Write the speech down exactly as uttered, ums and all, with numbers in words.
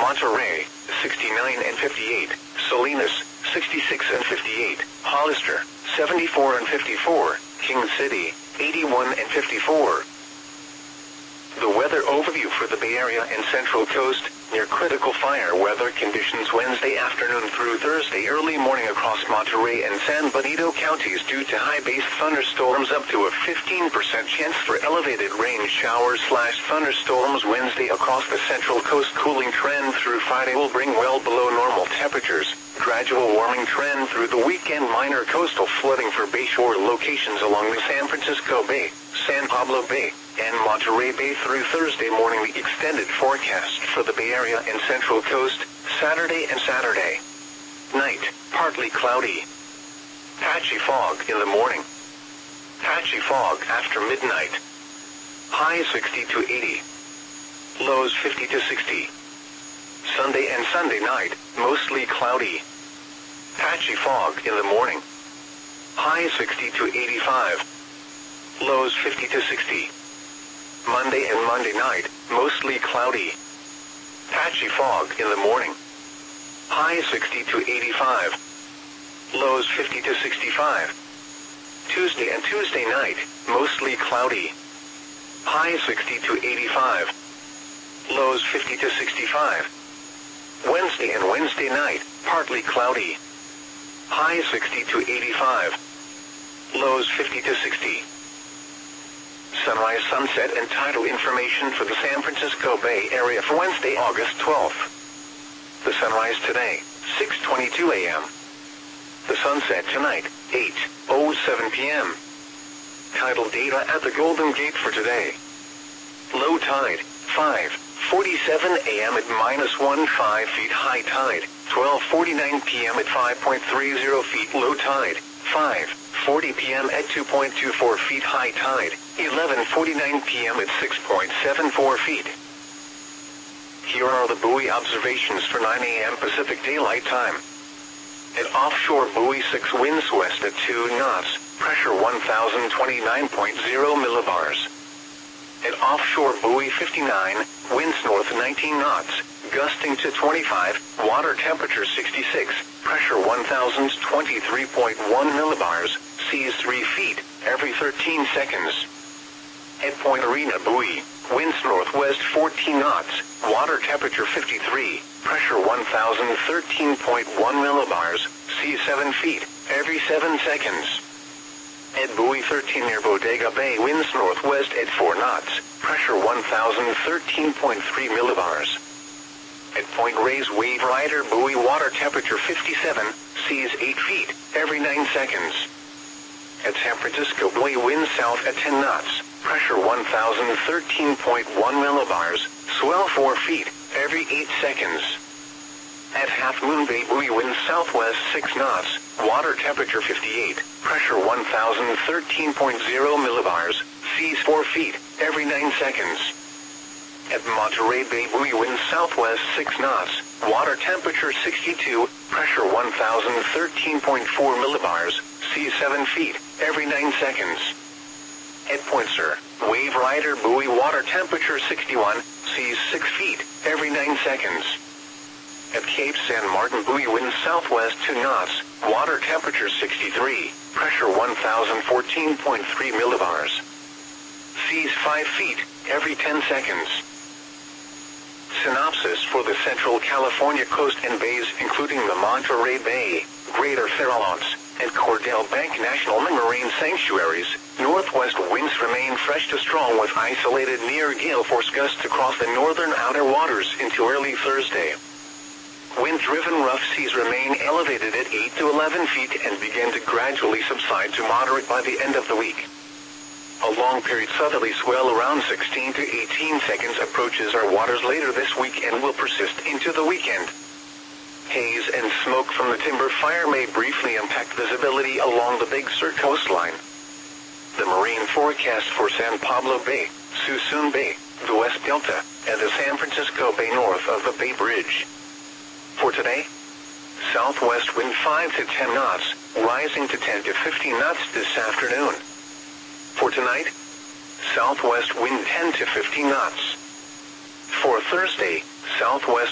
Monterey, sixty-nine and fifty-eight. Salinas, sixty-six and fifty-eight. Hollister, seventy-four and fifty-four. King City, eighty-one and fifty-four. The weather overview for the Bay Area and Central Coast. Near critical fire weather conditions Wednesday afternoon through Thursday early morning across Monterey and San Benito counties due to high-base thunderstorms, up to a fifteen percent chance for elevated rain showers slash thunderstorms Wednesday across the Central Coast. Cooling trend through Friday will bring well below normal temperatures. Gradual warming trend through the weekend. Minor coastal flooding for bayshore locations along the San Francisco Bay, San Pablo Bay, and Monterey Bay through Thursday morning. The extended forecast for the Bay Area and Central Coast, Saturday and Saturday. Night, partly cloudy. Patchy fog in the morning. Patchy fog after midnight. High sixty to eighty. Lows fifty to sixty. Sunday and Sunday night, mostly cloudy. Patchy fog in the morning. High sixty to eighty-five. Lows fifty to sixty. Monday and Monday night, mostly cloudy. Patchy fog in the morning. High sixty to eighty-five. Lows fifty to sixty-five. Tuesday and Tuesday night, mostly cloudy. High sixty to eighty-five. Lows fifty to sixty-five. Wednesday and Wednesday night, partly cloudy. High sixty to eighty-five. Lows fifty to sixty. Sunrise, sunset, and tidal information for the San Francisco Bay Area for Wednesday, August twelfth. The sunrise today, six twenty-two a m The sunset tonight, eight oh seven p m Tidal data at the Golden Gate for today. Low tide, five forty-seven a m at minus one point five feet. High tide, twelve forty-nine p m at five point three zero feet. Low tide, five forty p m at two point two four feet. High tide, eleven forty-nine p m at six point seven four feet. Here are the buoy observations for nine a m Pacific Daylight Time. At offshore buoy six, winds west at two knots, pressure one thousand twenty-nine point zero millibars. At offshore buoy fifty-nine, winds north nineteen knots, gusting to twenty-five, water temperature sixty-six, pressure one thousand twenty-three point one millibars, seas three feet, every thirteen seconds. At Point Arena buoy, winds northwest fourteen knots, water temperature fifty-three, pressure one thousand thirteen point one millibars, seas seven feet, every seven seconds. At buoy thirteen near Bodega Bay, winds northwest at four knots, pressure one thousand thirteen point three millibars. At Point Reyes Wave Rider buoy, water temperature fifty-seven, seas eight feet, every nine seconds. At San Francisco buoy, winds south at ten knots, pressure one thousand thirteen point one millibars, swell four feet, every eight seconds. At Half Moon Bay buoy, winds southwest six knots, water temperature fifty-eight, pressure one thousand thirteen point zero millibars, seas four feet, every nine seconds. At Monterey Bay buoy, winds southwest six knots, water temperature sixty-two, pressure one thousand thirteen point four millibars, seas seven feet, every nine seconds. At Point Sur, Wave Rider buoy, water temperature sixty-one, seas six feet, every nine seconds. At Cape San Martin buoy, winds southwest two knots, water temperature sixty-three, pressure one thousand fourteen point three millibars. Seas five feet, every ten seconds. Synopsis for the Central California coast and bays, including the Monterey Bay, Greater Farallones, and Cordell Bank National Marine Sanctuaries. Northwest winds remain fresh to strong with isolated near gale force gusts across the northern outer waters into early Thursday. Wind-driven rough seas remain elevated at eight to eleven feet and begin to gradually subside to moderate by the end of the week. A long-period southerly swell around sixteen to eighteen seconds approaches our waters later this week and will persist into the weekend. Haze and smoke from the timber fire may briefly impact visibility along the Big Sur coastline. The marine forecast for San Pablo Bay, Suisun Bay, the West Delta, and the San Francisco Bay north of the Bay Bridge. For today, southwest wind five to ten knots, rising to ten to fifteen knots this afternoon. For tonight, southwest wind ten to fifteen knots. For Thursday, southwest